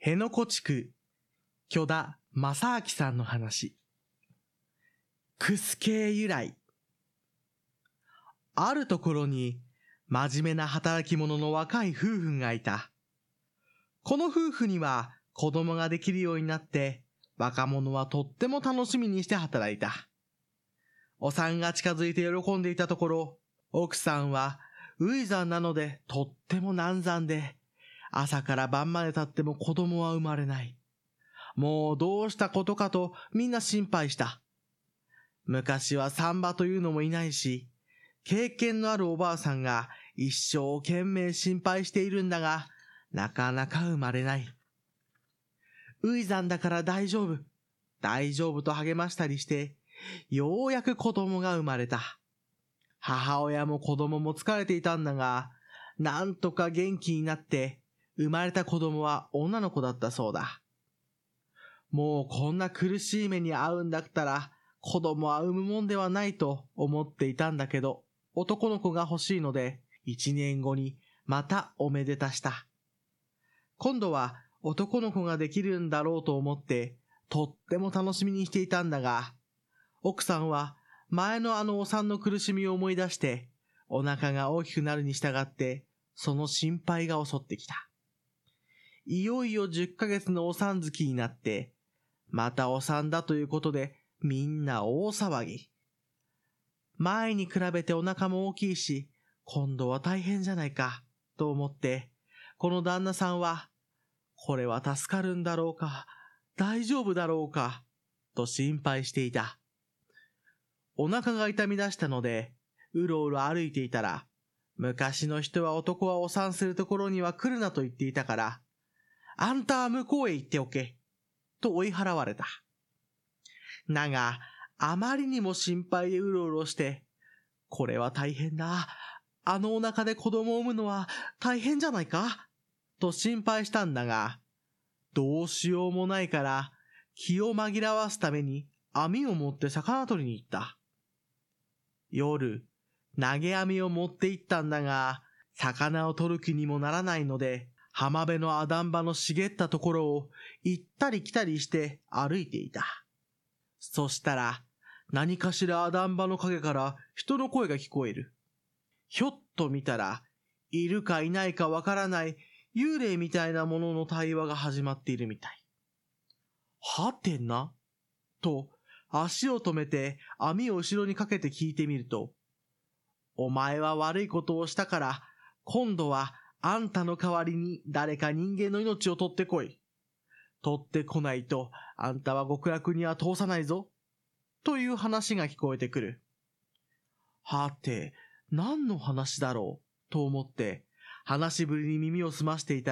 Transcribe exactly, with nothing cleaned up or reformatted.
辺野古地区、許田正明さんの話。クス系由来。あるところに、真面目な働き者の若い夫婦がいた。この夫婦には子供ができるようになって、若者はとっても楽しみにして働いた。お産が近づいて喜んでいたところ、奥さんは初産なのでとっても難産で、朝から晩まで経っても子供は生まれない。もうどうしたことかとみんな心配した。昔は産婆というのもいないし、経験のあるおばあさんが一生懸命心配しているんだが、なかなか生まれない。初産だから大丈夫、大丈夫と励ましたりして、ようやく子供が生まれた。母親も子供も疲れていたんだが、なんとか元気になって、生まれた子供は女の子だったそうだ。もうこんな苦しい目に遭うんだったら、子供は産むもんではないと思っていたんだけど、男の子が欲しいので、一年後にまたおめでたした。今度は男の子ができるんだろうと思って、とっても楽しみにしていたんだが、奥さんは前のあのお産の苦しみを思い出して、お腹が大きくなるに従って、その心配が襲ってきた。いよいよじゅっかげつのお産月になって、またお産だということでみんな大騒ぎ。前に比べてお腹も大きいし、今度は大変じゃないか、と思って、この旦那さんは、これは助かるんだろうか、大丈夫だろうか、と心配していた。お腹が痛み出したので、うろうろ歩いていたら、昔の人は男はお産するところには来るなと言っていたから、あんたは向こうへ行っておけ、と追い払われた。だが、あまりにも心配でうろうろして、これは大変だ。あのお腹で子供を産むのは大変じゃないかと心配したんだが、どうしようもないから気を紛らわすために網を持って魚取りに行った。夜、投げ網を持って行ったんだが、魚を取る気にもならないので、浜辺のあだんばの茂ったところを行ったり来たりして歩いていた。そしたら、何かしらあだんばの陰から人の声が聞こえる。ひょっと見たら、いるかいないかわからない幽霊みたいなものの対話が始まっているみたい。はてなと足を止めて網を後ろにかけて聞いてみると、お前は悪いことをしたから、今度はあんたの代わりに誰か人間の命を取ってこい。取ってこないとあんたは極楽には通さないぞ。という話が聞こえてくる。はて、何の話だろうと思って話しぶりに耳を澄ましていた